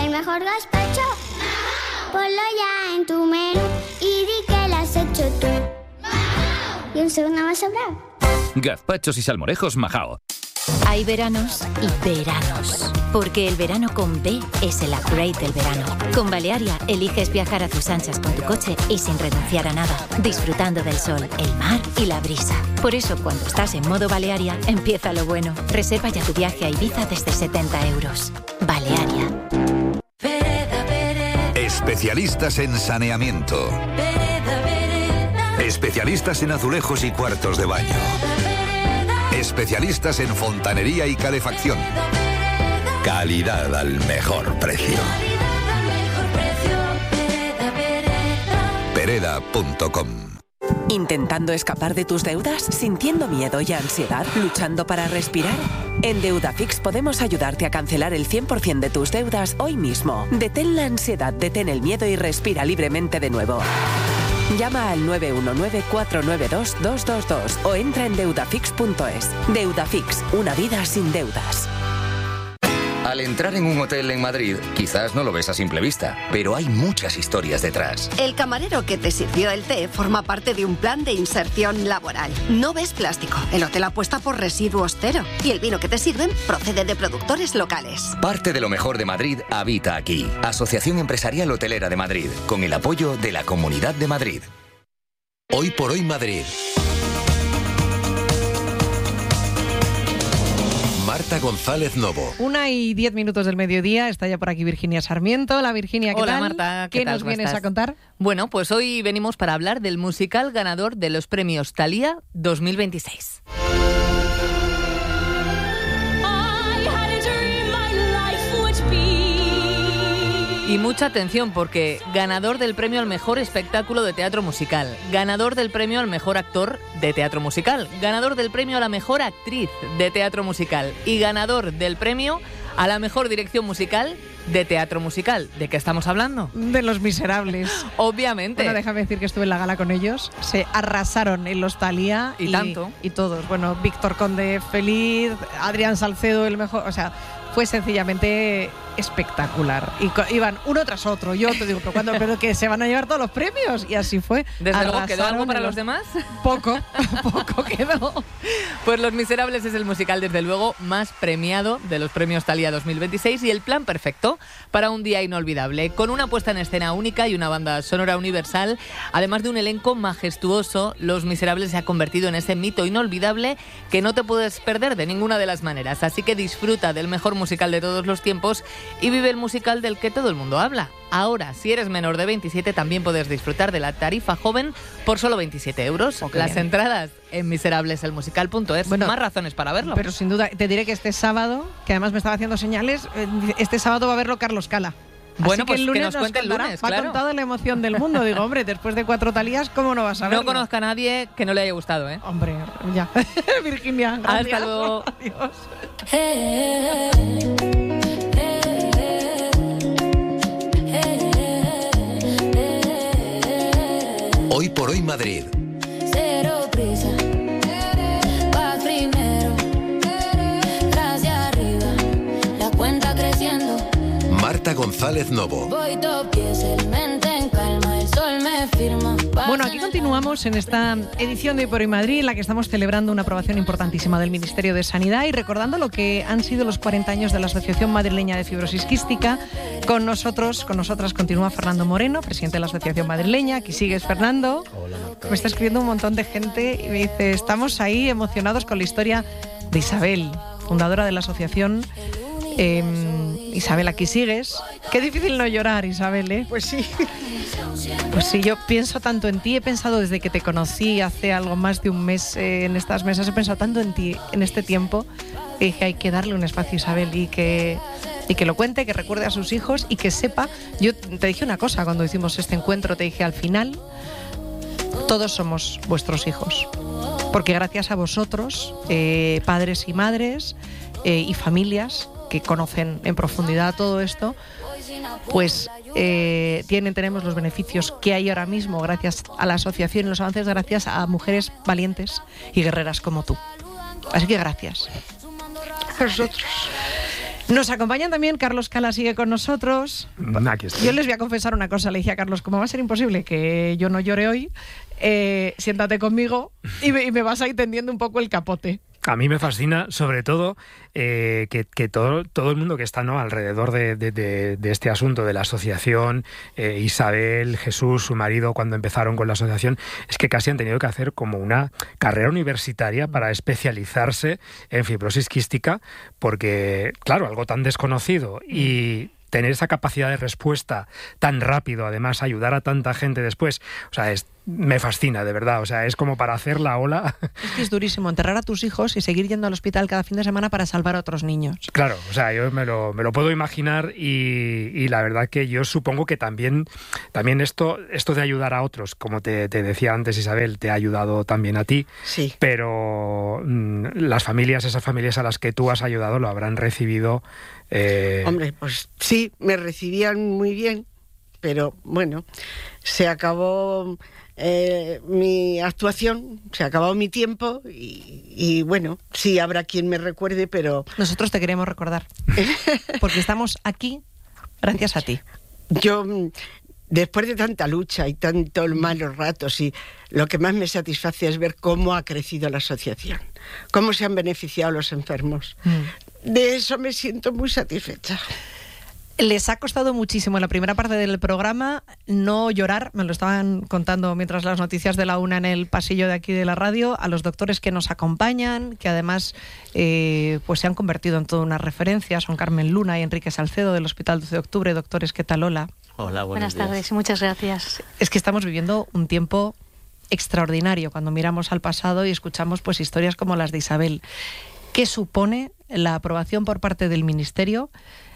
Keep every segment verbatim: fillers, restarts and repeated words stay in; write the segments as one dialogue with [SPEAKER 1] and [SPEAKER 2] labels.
[SPEAKER 1] el mejor gazpacho? Ponlo ya en tu menú y di que lo has hecho tú. Y un segundo más sobrado.
[SPEAKER 2] Gazpachos y salmorejos Majao.
[SPEAKER 3] Hay veranos y veranos, porque el verano con B es el upgrade del verano. Con Balearia eliges viajar a tus anchas con tu coche y sin renunciar a nada, disfrutando del sol, el mar y la brisa. Por eso, cuando estás en modo Balearia, empieza lo bueno. Reserva ya tu viaje a Ibiza desde setenta euros. Balearia.
[SPEAKER 4] Especialistas en saneamiento. Especialistas en azulejos y cuartos de baño. Especialistas en fontanería y calefacción. Calidad al mejor precio. Pereda punto com.
[SPEAKER 5] ¿Intentando escapar de tus deudas? ¿Sintiendo miedo y ansiedad? ¿Luchando para respirar? En Deudafix podemos ayudarte a cancelar el cien por ciento de tus deudas hoy mismo. Detén la ansiedad, detén el miedo y respira libremente de nuevo. Llama al nueve uno nueve, cuatro nueve dos, dos dos dos o entra en deudafix punto es. Deudafix, una vida sin deudas.
[SPEAKER 6] Al entrar en un hotel en Madrid, quizás no lo ves a simple vista, pero hay muchas historias detrás.
[SPEAKER 7] El camarero que te sirvió el té forma parte de un plan de inserción laboral. No ves plástico. El hotel apuesta por residuos cero. Y el vino que te sirven procede de productores locales.
[SPEAKER 6] Parte de lo mejor de Madrid habita aquí. Asociación Empresarial Hotelera de Madrid, con el apoyo de la Comunidad de Madrid.
[SPEAKER 4] Hoy por hoy Madrid. Marta González Novo.
[SPEAKER 8] Una y diez minutos del mediodía, está ya por aquí Virginia Sarmiento. Hola Virginia, ¿qué
[SPEAKER 9] Hola,
[SPEAKER 8] tal?
[SPEAKER 9] Marta, ¿qué,
[SPEAKER 8] ¿Qué
[SPEAKER 9] tal?
[SPEAKER 8] nos
[SPEAKER 9] ¿Cómo
[SPEAKER 8] vienes
[SPEAKER 9] estás?
[SPEAKER 8] a contar?
[SPEAKER 9] Bueno, pues hoy venimos para hablar del musical ganador de los premios Thalía dos mil veintiséis. Y mucha atención porque ganador del premio al mejor espectáculo de teatro musical, ganador del premio al mejor actor de teatro musical, ganador del premio a la mejor actriz de teatro musical y ganador del premio a la mejor dirección musical de teatro musical. ¿De qué estamos hablando?
[SPEAKER 8] De Los Miserables.
[SPEAKER 9] Obviamente.
[SPEAKER 8] Bueno, déjame decir que estuve en la gala con ellos. Se arrasaron en los Thalía.
[SPEAKER 9] Y, y tanto.
[SPEAKER 8] Y todos. Bueno, Víctor Conde feliz, Adrián Salcedo el mejor. O sea, fue sencillamente espectacular. Y co- iban uno tras otro. Yo te digo, pero cuando pero que se van a llevar todos los premios. Y así fue.
[SPEAKER 9] Desde luego, ¿quedó algo para
[SPEAKER 8] en
[SPEAKER 9] los demás?
[SPEAKER 8] Poco, poco quedó.
[SPEAKER 9] Pues Los Miserables es el musical, desde luego, más premiado de los premios Thalía dos mil veintiséis y el plan perfecto para un día inolvidable, con una puesta en escena única y una banda sonora universal, además de un elenco majestuoso. Los Miserables se ha convertido en ese mito inolvidable que no te puedes perder de ninguna de las maneras, así que disfruta del mejor musical de todos los tiempos y vive el musical del que todo el mundo habla. Ahora, si eres menor de veintisiete, también puedes disfrutar de la tarifa joven por solo veintisiete euros.
[SPEAKER 8] Oh,
[SPEAKER 9] Las
[SPEAKER 8] bien.
[SPEAKER 9] entradas en miserableselmusical punto es.
[SPEAKER 8] Bueno,
[SPEAKER 9] más razones para verlo.
[SPEAKER 8] Pero sin duda, te diré que este sábado, que además me estaba haciendo señales, eh, este sábado va a verlo Carlos Cala.
[SPEAKER 9] Bueno,
[SPEAKER 8] Así que
[SPEAKER 9] pues
[SPEAKER 8] el
[SPEAKER 9] que
[SPEAKER 8] lunes
[SPEAKER 9] nos cuente el
[SPEAKER 8] contará,
[SPEAKER 9] lunes,
[SPEAKER 8] me
[SPEAKER 9] claro.
[SPEAKER 8] ha contado la emoción del mundo. Digo, hombre, después de cuatro Thalías, ¿cómo no vas a verlo?
[SPEAKER 9] No conozco a nadie que no le haya gustado, ¿eh?
[SPEAKER 8] Hombre, ya. Virginia, gracias.
[SPEAKER 9] Hasta luego.
[SPEAKER 8] Adiós.
[SPEAKER 4] Hoy por hoy Madrid.
[SPEAKER 1] Cero prisa, va primero, hacia arriba, la cuenta creciendo.
[SPEAKER 4] Marta González Novo.
[SPEAKER 1] Voy topies, el mente en calma, el sol me firma.
[SPEAKER 8] Bueno, aquí continuamos en esta edición de Hoy por Hoy Madrid, en la que estamos celebrando una aprobación importantísima del Ministerio de Sanidad y recordando lo que han sido los cuarenta años de la Asociación Madrileña de Fibrosis Quística. Con nosotros, con nosotras continúa Fernando Moreno, presidente de la Asociación Madrileña. Aquí sigues, Fernando.
[SPEAKER 10] Hola, Marta.
[SPEAKER 8] Me está escribiendo un montón de gente y me dice, estamos ahí emocionados con la historia de Isabel, fundadora de la asociación. Eh, Isabel, aquí sigues. Qué difícil no llorar, Isabel, ¿eh?
[SPEAKER 11] Pues sí.
[SPEAKER 8] Pues sí, yo pienso tanto en ti, he pensado desde que te conocí hace algo más de un mes eh, en estas mesas, he pensado tanto en ti en este tiempo, que dije, hay que darle un espacio a Isabel y que, y que lo cuente, que recuerde a sus hijos y que sepa. Yo te dije una cosa cuando hicimos este encuentro, te dije, al final, todos somos vuestros hijos, porque gracias a vosotros, eh, padres y madres eh, y familias que conocen en profundidad todo esto, pues eh, tienen, tenemos los beneficios que hay ahora mismo gracias a la asociación y los avances, gracias a mujeres valientes y guerreras como tú. Así que gracias.
[SPEAKER 11] A nosotros.
[SPEAKER 8] Nos acompañan también, Carlos Cala sigue con nosotros.
[SPEAKER 10] Aquí estoy.
[SPEAKER 8] Yo les voy a confesar una cosa, le dije a Carlos, como va a ser imposible que yo no llore hoy, eh, siéntate conmigo y me, y me vas ahí tendiendo un poco el capote.
[SPEAKER 10] A mí me fascina, sobre todo, eh, que, que todo, todo el mundo que está, ¿no?, alrededor de, de, de, de este asunto de la asociación, eh, Isabel, Jesús, su marido, cuando empezaron con la asociación, es que casi han tenido que hacer como una carrera universitaria para especializarse en fibrosis quística, porque, claro, algo tan desconocido y tener esa capacidad de respuesta tan rápido, además ayudar a tanta gente después, o sea, es, me fascina, de verdad, o sea, es como para hacer la ola.
[SPEAKER 8] Es que es durísimo enterrar a tus hijos y seguir yendo al hospital cada fin de semana para salvar a otros niños.
[SPEAKER 10] Claro, o sea, yo me lo, me lo puedo imaginar y, y la verdad que yo supongo que también, también esto, esto de ayudar a otros, como te, te decía antes, Isabel, te ha ayudado también a ti,
[SPEAKER 11] sí.
[SPEAKER 10] Pero mmm, las familias, esas familias a las que tú has ayudado lo habrán recibido. Eh...
[SPEAKER 11] Hombre, pues sí, me recibían muy bien, pero bueno, se acabó eh, mi actuación, se acabó mi tiempo y, y bueno, sí habrá quien me recuerde, pero...
[SPEAKER 8] Nosotros te queremos recordar, porque estamos aquí gracias a ti.
[SPEAKER 11] Yo, después de tanta lucha y tantos malos ratos, y lo que más me satisface es ver cómo ha crecido la asociación, cómo se han beneficiado los enfermos. Mm. De eso me siento muy satisfecha.
[SPEAKER 8] Les ha costado muchísimo en la primera parte del programa no llorar, me lo estaban contando mientras las noticias de la una en el pasillo de aquí de la radio, a los doctores que nos acompañan, que además eh, pues se han convertido en toda una referencia, son Carmen Luna y Enrique Salcedo del Hospital doce de octubre. Doctores, ¿qué tal? Hola.
[SPEAKER 12] Hola,
[SPEAKER 13] buenas
[SPEAKER 12] días.
[SPEAKER 13] tardes, muchas gracias.
[SPEAKER 8] Es que estamos viviendo un tiempo extraordinario cuando miramos al pasado y escuchamos pues historias como las de Isabel. ¿Qué supone la aprobación por parte del Ministerio,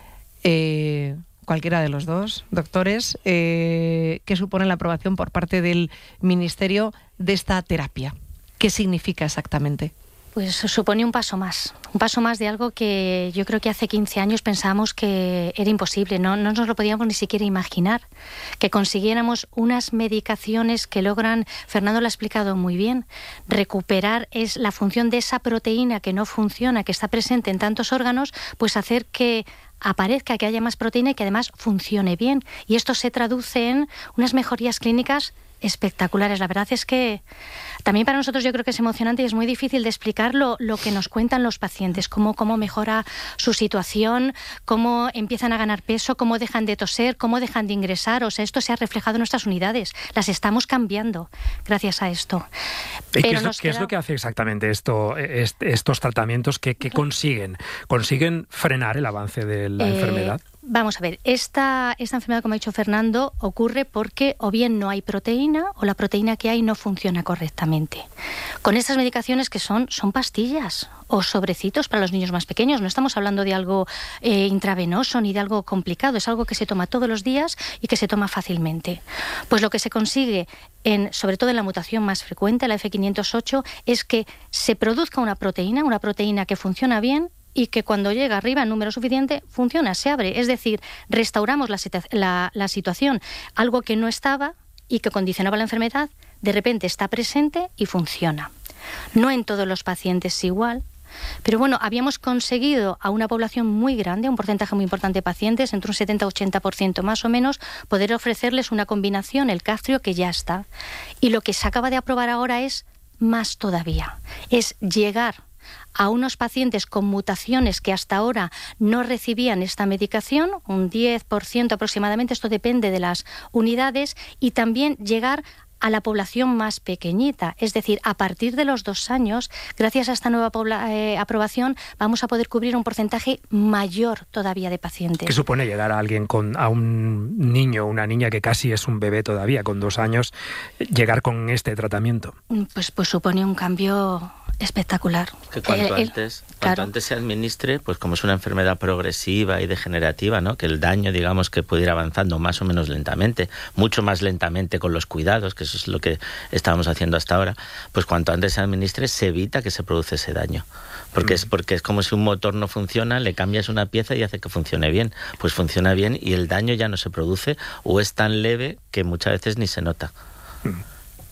[SPEAKER 8] eh, cualquiera de los dos, doctores, eh, qué supone la aprobación por parte del Ministerio de esta terapia? ¿Qué significa exactamente?
[SPEAKER 13] Pues supone un paso más, un paso más de algo que yo creo que hace quince años pensábamos que era imposible, no, no nos lo podíamos ni siquiera imaginar, que consiguiéramos unas medicaciones que logran, Fernando lo ha explicado muy bien, recuperar es la función de esa proteína que no funciona, que está presente en tantos órganos, pues hacer que aparezca, que haya más proteína y que además funcione bien. Y esto se traduce en unas mejorías clínicas espectaculares. La verdad es que también para nosotros yo creo que es emocionante y es muy difícil de explicar lo, lo que nos cuentan los pacientes, cómo, cómo mejora su situación, cómo empiezan a ganar peso, cómo dejan de toser, cómo dejan de ingresar. O sea, esto se ha reflejado en nuestras unidades. Las estamos cambiando gracias a esto.
[SPEAKER 10] ¿Y qué, es lo, queda... ¿Qué es lo que hace exactamente esto, est, estos tratamientos? ¿Qué, qué consiguen? ¿Consiguen frenar el avance de la eh... enfermedad?
[SPEAKER 13] Vamos a ver, esta, esta enfermedad, como ha dicho Fernando, ocurre porque o bien no hay proteína o la proteína que hay no funciona correctamente. Con estas medicaciones que son, son pastillas o sobrecitos para los niños más pequeños, no estamos hablando de algo eh, intravenoso ni de algo complicado, es algo que se toma todos los días y que se toma fácilmente. Pues lo que se consigue, en, sobre todo en la mutación más frecuente, la F quinientos ocho, es que se produzca una proteína, una proteína que funciona bien, y que cuando llega arriba en número suficiente, funciona, se abre. Es decir, restauramos la, la, la situación. Algo que no estaba y que condicionaba la enfermedad, de repente está presente y funciona. No en todos los pacientes es igual, pero bueno, habíamos conseguido a una población muy grande, un porcentaje muy importante de pacientes, entre un setenta a ochenta por ciento más o menos, poder ofrecerles una combinación, el Kaftrio, que ya está. Y lo que se acaba de aprobar ahora es más todavía, es llegar a unos pacientes con mutaciones que hasta ahora no recibían esta medicación, un diez por ciento aproximadamente, esto depende de las unidades, y también llegar a la población más pequeñita. Es decir, a partir de los dos años, gracias a esta nueva pobla- eh, aprobación, vamos a poder cubrir un porcentaje mayor todavía de pacientes.
[SPEAKER 10] ¿Qué supone llegar a alguien con, a un niño, una niña que casi es un bebé todavía, con dos años, llegar con este tratamiento?
[SPEAKER 13] Pues, pues supone un cambio espectacular.
[SPEAKER 12] Que cuanto,
[SPEAKER 13] eh,
[SPEAKER 12] antes,
[SPEAKER 13] el,
[SPEAKER 12] cuanto
[SPEAKER 13] claro.
[SPEAKER 12] antes se administre, pues como es una enfermedad progresiva y degenerativa, ¿no?, que el daño, digamos, que puede ir avanzando más o menos lentamente, mucho más lentamente con los cuidados, que eso es lo que estábamos haciendo hasta ahora, pues cuanto antes se administre se evita que se produce ese daño. Porque, mm. es, porque es como si un motor no funciona, le cambias una pieza y hace que funcione bien. Pues funciona bien y el daño ya no se produce o es tan leve que muchas veces ni se nota.
[SPEAKER 8] Mm.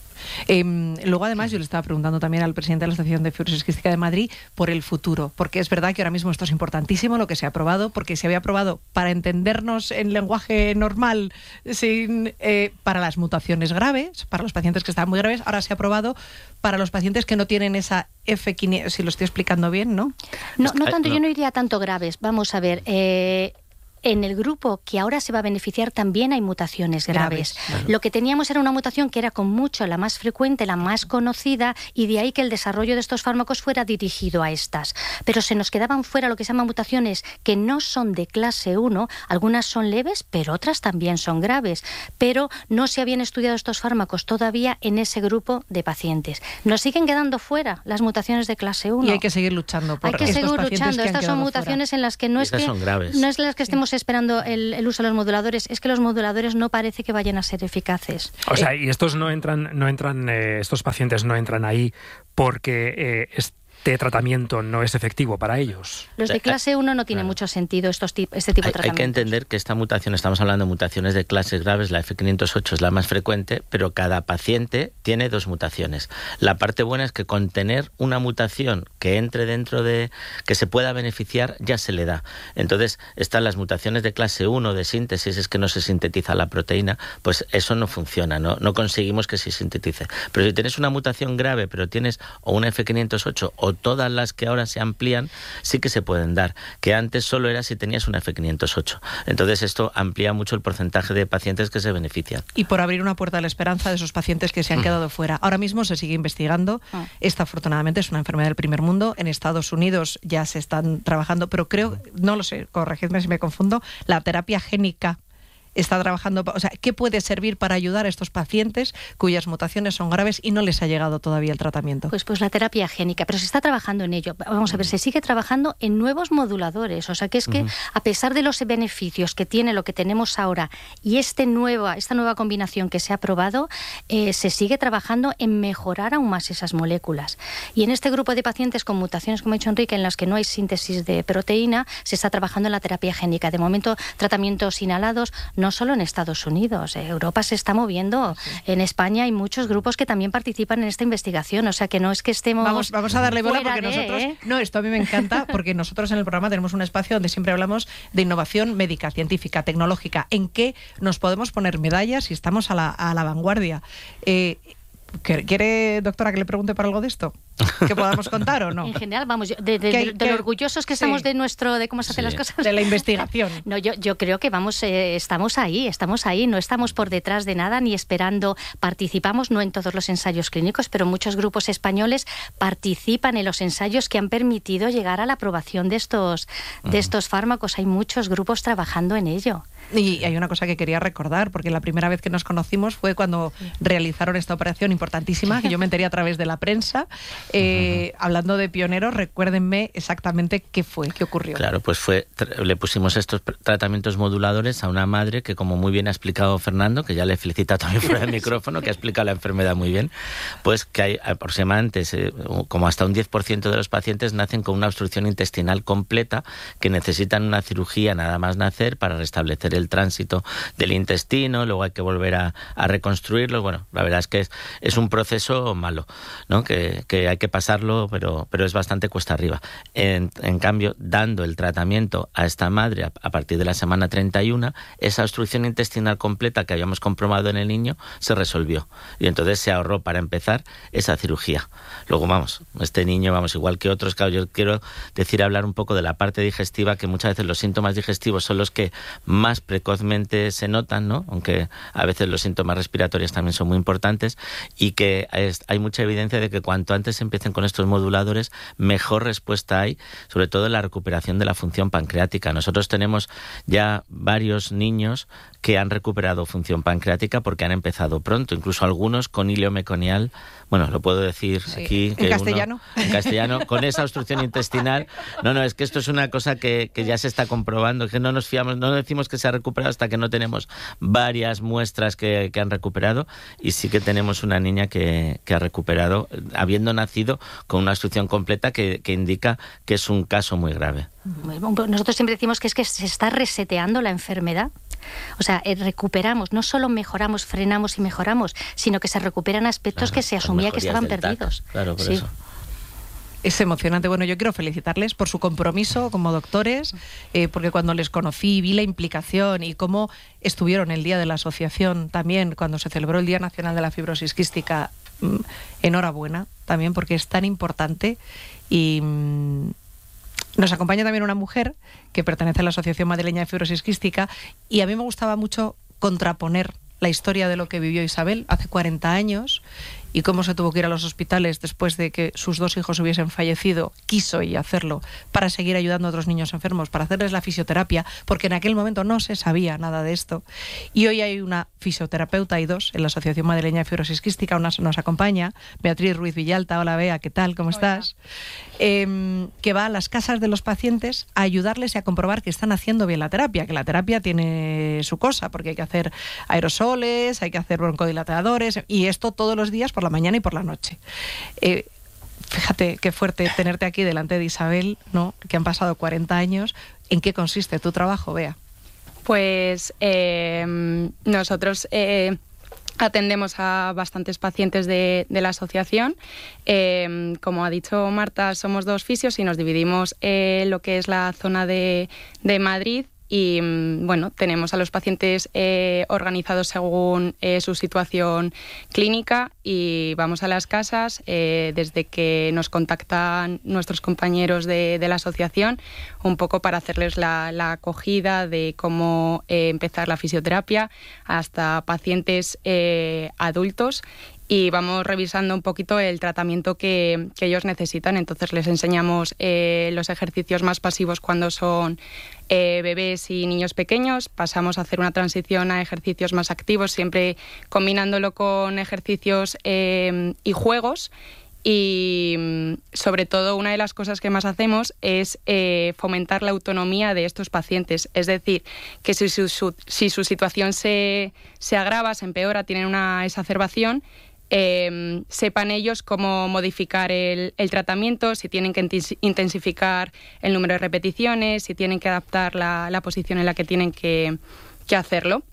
[SPEAKER 8] Eh, luego, además, yo le estaba preguntando también al presidente de la Asociación de Fibrosis Quística de Madrid por el futuro, porque es verdad que ahora mismo esto es importantísimo, lo que se ha aprobado, porque se había aprobado para entendernos en lenguaje normal, sin, eh, para las mutaciones graves, para los pacientes que están muy graves, ahora se ha aprobado para los pacientes que no tienen esa F quinientos, si lo estoy explicando bien, ¿no?
[SPEAKER 13] No, no tanto, yo no iría tanto graves. Vamos a ver, eh... en el grupo que ahora se va a beneficiar también hay mutaciones graves. graves claro. Lo que teníamos era una mutación que era con mucho la más frecuente, la más conocida, y de ahí que el desarrollo de estos fármacos fuera dirigido a estas. Pero se nos quedaban fuera lo que se llaman mutaciones que no son de clase uno, algunas son leves, pero otras también son graves. Pero no se habían estudiado estos fármacos todavía en ese grupo de pacientes. Nos siguen quedando fuera las mutaciones de clase uno.
[SPEAKER 8] Y hay que seguir luchando por
[SPEAKER 13] Hay que
[SPEAKER 8] estos
[SPEAKER 13] seguir
[SPEAKER 8] pacientes
[SPEAKER 13] luchando.
[SPEAKER 8] que han
[SPEAKER 13] Estas son
[SPEAKER 8] quedado
[SPEAKER 13] mutaciones
[SPEAKER 8] fuera.
[SPEAKER 13] en las que no es que,
[SPEAKER 12] son graves.
[SPEAKER 13] no es las que estemos esperando el, el uso de los moduladores, es que los moduladores no parece que vayan a ser eficaces.
[SPEAKER 10] O sea, y estos no entran, no entran, eh, estos pacientes no entran ahí porque eh, este tratamiento no es efectivo para ellos.
[SPEAKER 13] Los de clase uno no tiene claro. mucho sentido estos tip, este tipo
[SPEAKER 12] hay,
[SPEAKER 13] de tratamientos.
[SPEAKER 12] Hay que entender que esta mutación, estamos hablando de mutaciones de clases graves, la F quinientos ocho es la más frecuente, pero cada paciente tiene dos mutaciones. La parte buena es que con tener una mutación que entre dentro de, que se pueda beneficiar, ya se le da. Entonces, están las mutaciones de clase uno de síntesis, es que no se sintetiza la proteína, pues eso no funciona, no, no conseguimos que se sintetice. Pero si tienes una mutación grave, pero tienes o una F quinientos ocho o todas las que ahora se amplían, sí que se pueden dar, que antes solo era si tenías una F quinientos ocho. Entonces esto amplía mucho el porcentaje de pacientes que se benefician.
[SPEAKER 8] Y por abrir una puerta a la esperanza de esos pacientes que se han mm. quedado fuera. Ahora mismo se sigue investigando. Mm. Esta, afortunadamente, es una enfermedad del primer mundo. En Estados Unidos ya se están trabajando, pero creo, no lo sé, corregidme si me confundo, la terapia génica está trabajando, o sea, ¿qué puede servir para ayudar a estos pacientes cuyas mutaciones son graves y no les ha llegado todavía el tratamiento?
[SPEAKER 13] Pues, pues la terapia génica, pero se está trabajando en ello. Vamos a ver, se sigue trabajando en nuevos moduladores, o sea, que es que uh-huh. a pesar de los beneficios que tiene lo que tenemos ahora y este nueva, esta nueva combinación que se ha probado, eh, se sigue trabajando en mejorar aún más esas moléculas. Y en este grupo de pacientes con mutaciones, como ha dicho Enrique, en las que no hay síntesis de proteína, se está trabajando en la terapia génica. De momento, tratamientos inhalados, no solo en Estados Unidos, Europa se está moviendo. Sí. En España hay muchos grupos que también participan en esta investigación, o sea que no es que estemos
[SPEAKER 8] Vamos, vamos a darle bola porque
[SPEAKER 13] de,
[SPEAKER 8] nosotros...
[SPEAKER 13] ¿eh?
[SPEAKER 8] No, esto a mí me encanta porque nosotros en el programa tenemos un espacio donde siempre hablamos de innovación médica, científica, tecnológica, en que nos podemos poner medallas y estamos a la, a la vanguardia. Eh, ¿Quiere, doctora, que le pregunte por algo de esto? ¿Que podamos contar o no?
[SPEAKER 13] En general, vamos, de, de, de, de, de lo orgullosos que sí. estamos de nuestro, de cómo se hacen sí. las cosas.
[SPEAKER 8] De la investigación.
[SPEAKER 13] No, yo, yo creo que vamos, eh, estamos ahí, estamos ahí, no estamos por detrás de nada ni esperando. Participamos, no en todos los ensayos clínicos, pero muchos grupos españoles participan en los ensayos que han permitido llegar a la aprobación de estos, uh-huh. de estos fármacos. Hay muchos grupos trabajando en ello.
[SPEAKER 8] Y hay una cosa que quería recordar, porque la primera vez que nos conocimos fue cuando sí. realizaron esta operación importantísima, que yo me enteré a través de la prensa. Eh, uh-huh. Hablando de pioneros, recuérdenme exactamente qué fue, qué ocurrió.
[SPEAKER 12] Claro, pues fue le pusimos estos tratamientos moduladores a una madre que, como muy bien ha explicado Fernando, que ya le felicita también fuera del micrófono, que ha explicado la enfermedad muy bien, pues que hay aproximadamente eh, como hasta un diez por ciento de los pacientes nacen con una obstrucción intestinal completa, que necesitan una cirugía nada más nacer para restablecer el tránsito del intestino, luego hay que volver a, a reconstruirlo. Bueno, la verdad es que es, es un proceso malo, ¿no? Que, que hay que pasarlo, pero, pero es bastante cuesta arriba. En, en cambio, dando el tratamiento a esta madre a, a partir de la semana treinta y uno, esa obstrucción intestinal completa que habíamos comprobado en el niño se resolvió. Y entonces se ahorró para empezar esa cirugía. Luego, vamos, este niño, vamos, igual que otros, claro, yo quiero decir, hablar un poco de la parte digestiva, que muchas veces los síntomas digestivos son los que más precozmente se notan, ¿no? Aunque a veces los síntomas respiratorios también son muy importantes, y que es, hay mucha evidencia de que cuanto antes empiecen con estos moduladores, mejor respuesta hay, sobre todo en la recuperación de la función pancreática. Nosotros tenemos ya varios niños que han recuperado función pancreática porque han empezado pronto, incluso algunos con hilio meconial, bueno, lo puedo decir sí. aquí. Que
[SPEAKER 8] ¿En castellano?
[SPEAKER 12] Uno, en castellano, con esa obstrucción intestinal. No, no, es que esto es una cosa que, que ya se está comprobando, que no nos fiamos, no decimos que se ha recuperado hasta que no tenemos varias muestras que, que han recuperado, y sí que tenemos una niña que, que ha recuperado, habiendo nacido con una obstrucción completa que, que indica que es un caso muy grave.
[SPEAKER 13] Nosotros siempre decimos que es que se está reseteando la enfermedad. O sea, eh, recuperamos, no solo mejoramos, frenamos y mejoramos, sino que se recuperan aspectos
[SPEAKER 12] Claro,
[SPEAKER 13] que se
[SPEAKER 12] las
[SPEAKER 13] asumía que
[SPEAKER 12] mejorías
[SPEAKER 13] estaban
[SPEAKER 12] del T A C.
[SPEAKER 13] perdidos.
[SPEAKER 12] Claro, por
[SPEAKER 13] Sí.
[SPEAKER 12] eso.
[SPEAKER 8] Es emocionante. Bueno, yo quiero felicitarles por su compromiso como doctores, eh, porque cuando les conocí vi la implicación y cómo estuvieron el día de la asociación también, cuando se celebró el Día Nacional de la Fibrosis Quística. Mm, enhorabuena también, porque es tan importante. Y mm, nos acompaña también una mujer que pertenece a la Asociación Madrileña de Fibrosis Quística, y a mí me gustaba mucho contraponer la historia de lo que vivió Isabel hace cuarenta años y cómo se tuvo que ir a los hospitales después de que sus dos hijos hubiesen fallecido, quiso y hacerlo para seguir ayudando a otros niños enfermos, para hacerles la fisioterapia, porque en aquel momento no se sabía nada de esto. Y hoy hay una fisioterapeuta, hay dos, en la Asociación Madrileña de Fibrosis Quística. Una nos acompaña, Beatriz Ruiz Villalta. Hola, Bea, ¿qué tal? ¿Cómo estás? Eh, que va a las casas de los pacientes a ayudarles y a comprobar que están haciendo bien la terapia, que la terapia tiene su cosa, porque hay que hacer aerosoles, hay que hacer broncodilatadores, y esto todos los días por la mañana y por la noche. Eh, fíjate qué fuerte tenerte aquí delante de Isabel, ¿no? Que han pasado cuarenta años. ¿En qué consiste tu trabajo, Bea?
[SPEAKER 14] Pues eh, nosotros eh, atendemos a bastantes pacientes de, de la asociación. Eh, como ha dicho Marta, somos dos fisios y nos dividimos eh, lo que es la zona de, de Madrid. Y bueno, tenemos a los pacientes eh, organizados según eh, su situación clínica, y vamos a las casas eh, desde que nos contactan nuestros compañeros de, de la asociación, un poco para hacerles la, la acogida de cómo eh, empezar la fisioterapia, hasta pacientes eh, adultos. Y vamos revisando un poquito el tratamiento que, que ellos necesitan. Entonces les enseñamos eh, los ejercicios más pasivos cuando son eh, bebés y niños pequeños. Pasamos a hacer una transición a ejercicios más activos, siempre combinándolo con ejercicios eh, y juegos. Y sobre todo, una de las cosas que más hacemos es eh, fomentar la autonomía de estos pacientes. Es decir, que si su, su, si su situación se, se agrava, se empeora, tienen una exacerbación, Eh, sepan ellos cómo modificar el, el tratamiento, si tienen que intensificar el número de repeticiones, si tienen que adaptar la, la posición en la que tienen que, que hacerlo.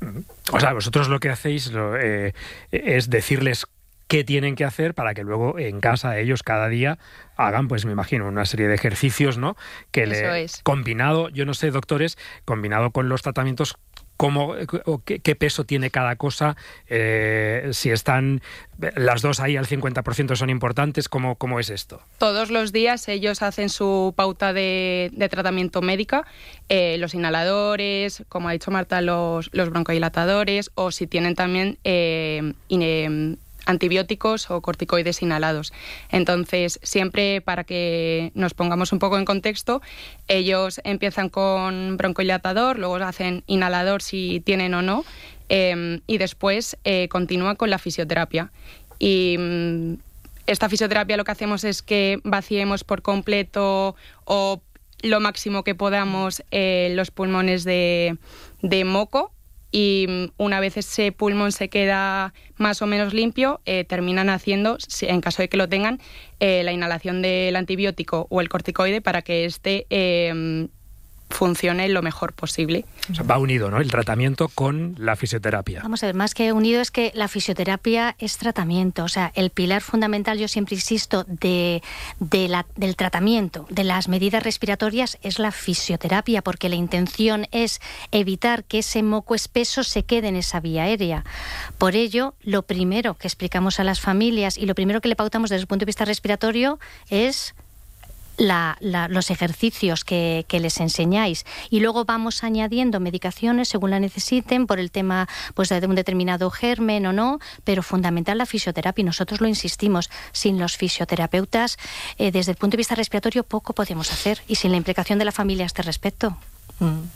[SPEAKER 10] O sea, vosotros lo que hacéis lo, eh, es decirles qué tienen que hacer para que luego en casa ellos cada día hagan, pues me imagino, una serie de ejercicios, ¿no? Que
[SPEAKER 14] Eso
[SPEAKER 10] le,
[SPEAKER 14] es.
[SPEAKER 10] Combinado, yo no sé, doctores, combinado con los tratamientos, ¿cómo, o qué, qué peso tiene cada cosa? Eh, si están las dos ahí al cincuenta por ciento son importantes, ¿cómo, cómo es esto?
[SPEAKER 14] Todos los días ellos hacen su pauta de, de tratamiento médica, eh, los inhaladores, como ha dicho Marta, los, los broncodilatadores, o si tienen también eh, in, antibióticos o corticoides inhalados. Entonces, siempre para que nos pongamos un poco en contexto, ellos empiezan con broncodilatador, luego hacen inhalador si tienen o no, eh, y después eh, continúan con la fisioterapia. Y mm, esta fisioterapia lo que hacemos es que vaciemos por completo o lo máximo que podamos eh, los pulmones de, de moco, y una vez ese pulmón se queda más o menos limpio, eh, terminan haciendo, en caso de que lo tengan, eh, la inhalación del antibiótico o el corticoide para que este eh, funcione lo mejor posible.
[SPEAKER 10] O sea, va unido, ¿no?, el tratamiento con la fisioterapia.
[SPEAKER 13] Vamos a ver, más que unido es que la fisioterapia es tratamiento. O sea, el pilar fundamental, yo siempre insisto, de, de la, del tratamiento, de las medidas respiratorias, es la fisioterapia, porque la intención es evitar que ese moco espeso se quede en esa vía aérea. Por ello, lo primero que explicamos a las familias y lo primero que le pautamos desde el punto de vista respiratorio es La, la, los ejercicios que, que les enseñáis, y luego vamos añadiendo medicaciones según la necesiten por el tema, pues, de un determinado germen o no, pero fundamental la fisioterapia, y nosotros lo insistimos, sin los fisioterapeutas eh, desde el punto de vista respiratorio poco podemos hacer, y sin la implicación de la familia a este respecto.
[SPEAKER 8] Mm.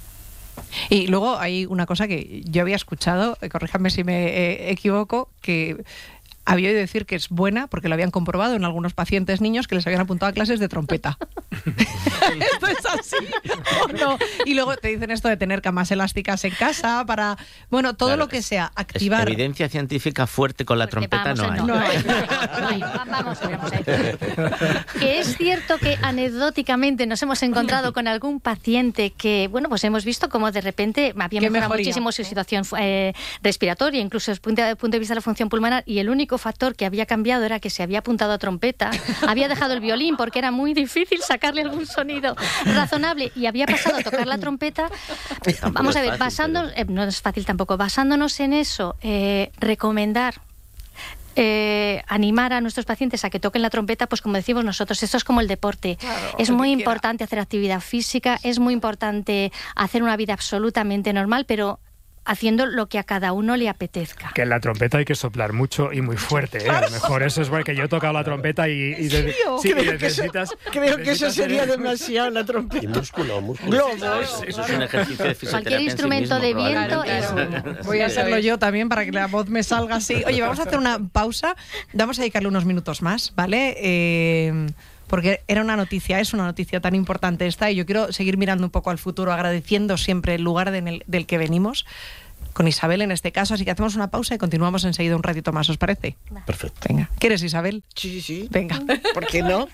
[SPEAKER 8] Y luego hay una cosa que yo había escuchado, corríjanme si me eh, equivoco, que había oído decir que es buena porque lo habían comprobado en algunos pacientes niños que les habían apuntado a clases de trompeta. ¿Esto es así o no? Y luego te dicen esto de tener camas elásticas en casa para, bueno, todo
[SPEAKER 12] Claro,
[SPEAKER 8] lo que
[SPEAKER 12] es-
[SPEAKER 8] sea, activar.
[SPEAKER 12] Evidencia científica fuerte con la trompeta no hay.
[SPEAKER 13] No hay, no hay. Vamos a ver, vamos a ver. Que es cierto que anecdóticamente nos hemos encontrado con algún paciente que, bueno, pues hemos visto como de repente había
[SPEAKER 8] Qué
[SPEAKER 13] mejorado
[SPEAKER 8] mejoría.
[SPEAKER 13] muchísimo su situación eh, respiratoria, incluso desde el punto de, punto de vista de la función pulmonar, y el único factor que había cambiado era que se había apuntado a trompeta, había dejado el violín porque era muy difícil sacarle algún sonido razonable y había pasado a tocar la trompeta.
[SPEAKER 12] Tampoco
[SPEAKER 13] Vamos
[SPEAKER 12] es
[SPEAKER 13] a ver,
[SPEAKER 12] fácil,
[SPEAKER 13] basándonos, eh, no es fácil tampoco, basándonos en eso, eh, recomendar eh, animar a nuestros pacientes a que toquen la trompeta, pues como decimos nosotros, esto es como el deporte.
[SPEAKER 8] Claro,
[SPEAKER 13] es
[SPEAKER 8] el
[SPEAKER 13] muy
[SPEAKER 8] que quiera.
[SPEAKER 13] importante hacer actividad física, es muy importante hacer una vida absolutamente normal, pero haciendo lo que a cada uno le apetezca.
[SPEAKER 10] Que en la trompeta hay que soplar mucho y muy fuerte, ¿eh? A lo mejor eso es porque yo he tocado la trompeta y, y de-
[SPEAKER 11] serio?
[SPEAKER 10] sí, y
[SPEAKER 11] Creo que
[SPEAKER 10] necesitas...
[SPEAKER 11] eso- creo que eso
[SPEAKER 10] necesitas
[SPEAKER 11] sería
[SPEAKER 10] tener-
[SPEAKER 11] demasiado la trompeta.
[SPEAKER 15] Y músculo, músculo.
[SPEAKER 11] Globos.
[SPEAKER 12] Eso es un ejercicio de fisioterapia
[SPEAKER 13] Cualquier
[SPEAKER 12] en sí
[SPEAKER 13] instrumento
[SPEAKER 12] mismo,
[SPEAKER 13] de viento
[SPEAKER 12] probablemente.
[SPEAKER 13] es-
[SPEAKER 8] Voy a hacerlo yo también para que la voz me salga así. Oye, vamos a hacer una pausa. Vamos a dedicarle unos minutos más, ¿vale? Eh, porque era una noticia, es una noticia tan importante esta, y yo quiero seguir mirando un poco al futuro, agradeciendo siempre el lugar de en el- del que venimos, con Isabel en este caso. Así que hacemos una pausa y continuamos enseguida un ratito más, ¿os parece?
[SPEAKER 15] Perfecto.
[SPEAKER 8] Venga. ¿Quieres, Isabel?
[SPEAKER 11] Sí, sí.
[SPEAKER 8] Venga.
[SPEAKER 11] ¿Por qué no?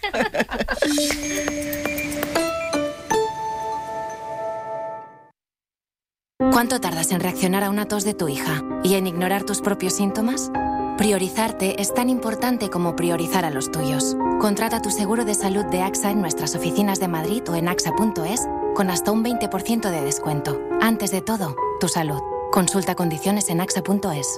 [SPEAKER 16] ¿Cuánto tardas en reaccionar a una tos de tu hija y en ignorar tus propios síntomas? Priorizarte es tan importante como priorizar a los tuyos. Contrata tu seguro de salud de AXA en nuestras oficinas de Madrid o en axa punto es con hasta un veinte por ciento de descuento. Antes de todo, tu salud. Consulta condiciones en axa punto es.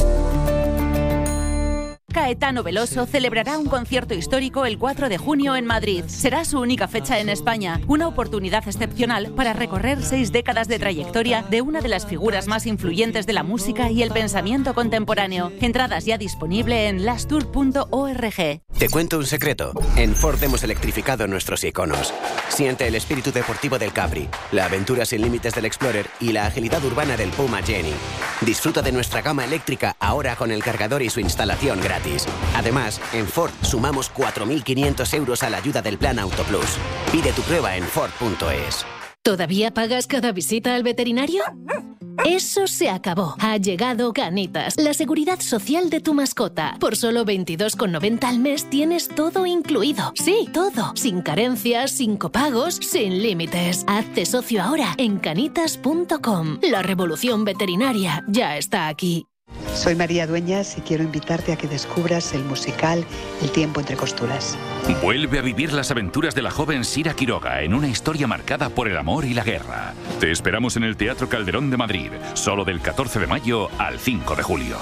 [SPEAKER 17] Caetano Veloso celebrará un concierto histórico el cuatro de junio en Madrid. Será su única fecha en España, una oportunidad excepcional para recorrer seis décadas de trayectoria de una de las figuras más influyentes de la música y el pensamiento contemporáneo. Entradas ya disponible en lastour punto org.
[SPEAKER 18] Te cuento un secreto. En Ford hemos electrificado nuestros iconos. Siente el espíritu deportivo del Capri, la aventura sin límites del Explorer y la agilidad urbana del Puma Jenny. Disfruta de nuestra gama eléctrica ahora con el cargador y su instalación gratis. Además, en Ford sumamos cuatro mil quinientos euros a la ayuda del Plan Auto Plus. Pide tu prueba en Ford punto es.
[SPEAKER 19] ¿Todavía pagas cada visita al veterinario? Eso se acabó. Ha llegado Canitas, la seguridad social de tu mascota. Por solo veintidós con noventa al mes tienes todo incluido. Sí, todo. Sin carencias, sin copagos, sin límites. Hazte socio ahora en canitas punto com. La revolución veterinaria ya está aquí.
[SPEAKER 20] Soy María Dueñas y quiero invitarte a que descubras el musical El tiempo entre costuras.
[SPEAKER 2] Vuelve a vivir las aventuras de la joven Sira Quiroga en una historia marcada por el amor y la guerra. Te esperamos en el Teatro Calderón de Madrid, solo del catorce de mayo al cinco de julio.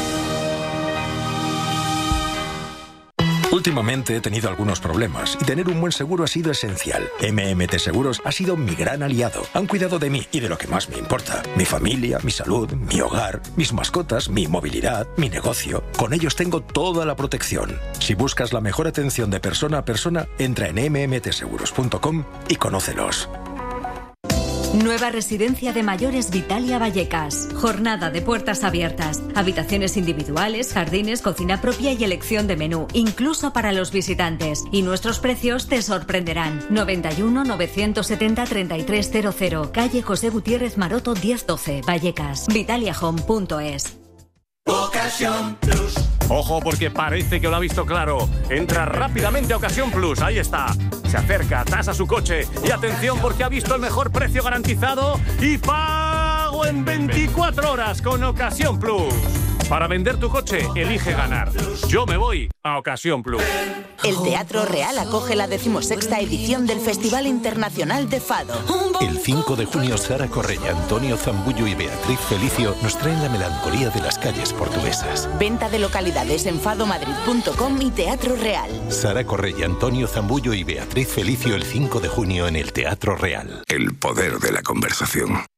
[SPEAKER 21] Últimamente he tenido algunos problemas y tener un buen seguro ha sido esencial. M M T Seguros ha sido mi gran aliado. Han cuidado de mí y de lo que más me importa. Mi familia, mi salud, mi hogar, mis mascotas, mi movilidad, mi negocio. Con ellos tengo toda la protección. Si buscas la mejor atención de persona a persona, entra en eme eme te seguros punto com y conócelos.
[SPEAKER 22] Nueva residencia de mayores Vitalia Vallecas. Jornada de puertas abiertas. Habitaciones individuales, jardines, cocina propia y elección de menú, incluso para los visitantes. Y nuestros precios te sorprenderán. noventa y uno, novecientos setenta, treinta y tres cero cero. Calle José Gutiérrez Maroto diez doce. Vallecas. Vitalia Home punto es.
[SPEAKER 23] Ocasión Plus. Ojo porque parece que lo ha visto claro. Entra rápidamente a Ocasión Plus, ahí está. Se acerca, tasa su coche y atención porque ha visto el mejor precio garantizado y pago en veinticuatro horas con Ocasión Plus. Para vender tu coche, elige ganar. Yo me voy a Ocasión Plus.
[SPEAKER 24] El Teatro Real acoge la decimosexta edición del Festival Internacional de Fado.
[SPEAKER 4] El cinco de junio, Sara Correia, Antonio Zambullo y Beatriz Felicio nos traen la melancolía de las calles portuguesas.
[SPEAKER 24] Venta de localidades en fado madrid punto com y Teatro Real.
[SPEAKER 4] Sara Correia, Antonio Zambullo y Beatriz Felicio el cinco de junio en el Teatro Real.
[SPEAKER 25] El poder de la conversación.